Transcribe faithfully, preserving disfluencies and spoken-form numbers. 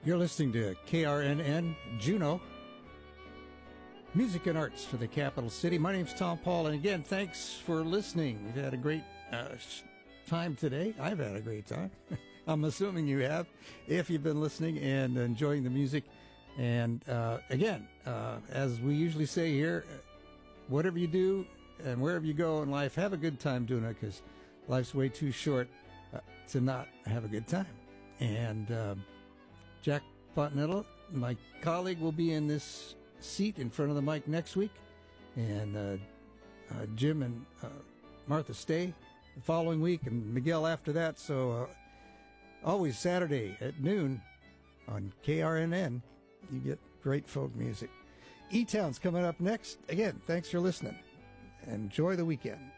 You're listening to K R N N Juneau, music and arts for the capital city. My name's Tom Paul, and again, thanks for listening. We've had a great uh, time today. I've had a great time. I'm assuming you have, if you've been listening and enjoying the music. And uh, again, uh, as we usually say here, whatever you do and wherever you go in life, have a good time doing it, because life's way too short uh, to not have a good time. And uh, Jack Fontanello, my colleague, will be in this seat in front of the mic next week. And uh, uh, Jim and uh, Martha stay the following week, and Miguel after that. So uh, always Saturday at noon on K R N N, you get great folk music. E-Town's coming up next. Again, thanks for listening. Enjoy the weekend.